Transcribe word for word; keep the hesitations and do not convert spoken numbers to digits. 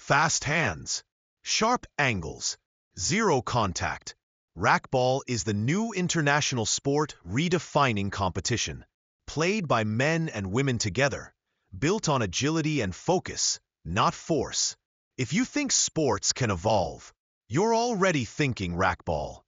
Fast hands, sharp angles, zero contact. Racquetball is the new international sport redefining competition. Played by men and women together, built on agility and focus, not force. If you think sports can evolve, you're already thinking racquetball.